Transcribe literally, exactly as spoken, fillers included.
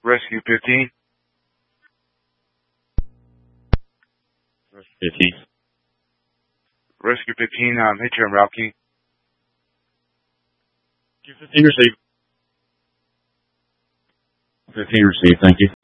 Rescue fifteen. Rescue fifteen. Rescue fifteen, um, hit you on Route Key. fifteen received. fifteen received, thank you.